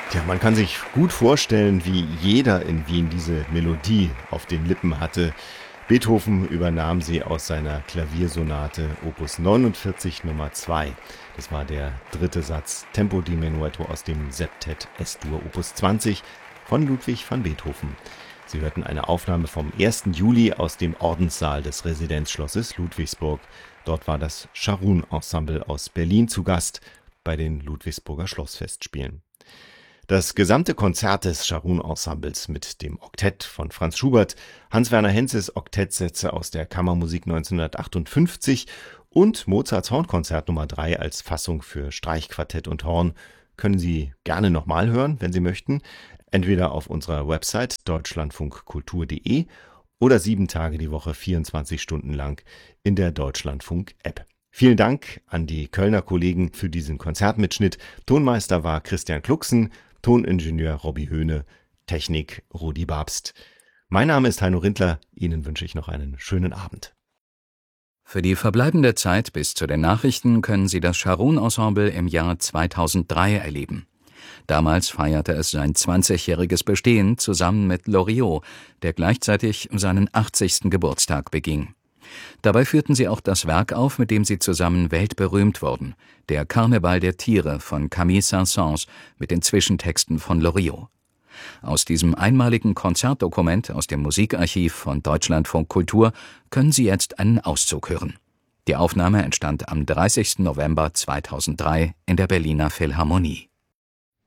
Tja, man kann sich gut vorstellen, wie jeder in Wien diese Melodie auf den Lippen hatte. Beethoven übernahm sie aus seiner Klaviersonate Opus 49 Nummer 2. Das war der dritte Satz Tempo di Menuetto aus dem Septett S-Dur Opus 20 von Ludwig van Beethoven. Sie hörten eine Aufnahme vom 1. Juli aus dem Ordenssaal des Residenzschlosses Ludwigsburg. Dort war das Scharun-Ensemble aus Berlin zu Gast bei den Ludwigsburger Schlossfestspielen. Das gesamte Konzert des Scharun-Ensembles mit dem Oktett von Franz Schubert, Hans-Werner Henzes Oktettsätze aus der Kammermusik 1958 und Mozarts Hornkonzert Nummer 3 als Fassung für Streichquartett und Horn können Sie gerne nochmal hören, wenn Sie möchten, entweder auf unserer Website deutschlandfunkkultur.de oder 7 Tage die Woche 24 Stunden lang in der Deutschlandfunk-App. Vielen Dank an die Kölner Kollegen für diesen Konzertmitschnitt. Tonmeister war Christian Klucksen, Toningenieur Robby Höhne, Technik Rudi Babst. Mein Name ist Heino Rindler, Ihnen wünsche ich noch einen schönen Abend. Für die verbleibende Zeit bis zu den Nachrichten können Sie das Scharun-Ensemble im Jahr 2003 erleben. Damals feierte es sein 20-jähriges Bestehen zusammen mit Loriot, der gleichzeitig seinen 80. Geburtstag beging. Dabei führten sie auch das Werk auf, mit dem sie zusammen weltberühmt wurden, der Karneval der Tiere von Camille Saint-Saëns mit den Zwischentexten von Loriot. Aus diesem einmaligen Konzertdokument aus dem Musikarchiv von Deutschlandfunk Kultur können Sie jetzt einen Auszug hören. Die Aufnahme entstand am 30. November 2003 in der Berliner Philharmonie.